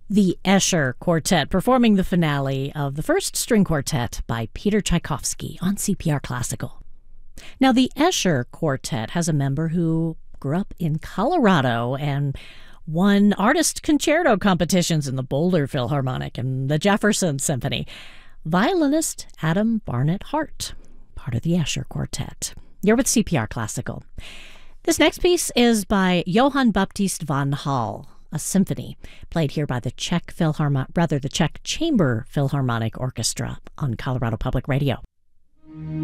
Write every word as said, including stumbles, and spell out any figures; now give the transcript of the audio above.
The Escher Quartet performing the finale of the first string quartet by Peter Tchaikovsky on C P R Classical. Now, the Escher Quartet has a member who grew up in Colorado and won artist concerto competitions in the Boulder Philharmonic and the Jefferson Symphony. Violinist Adam Barnett Hart, part of the Escher Quartet. You're with C P R Classical. This next piece is by Johann Baptist van Hal, a symphony played here by the Czech Philharmonic, rather the Czech Chamber Philharmonic Orchestra on Colorado Public Radio.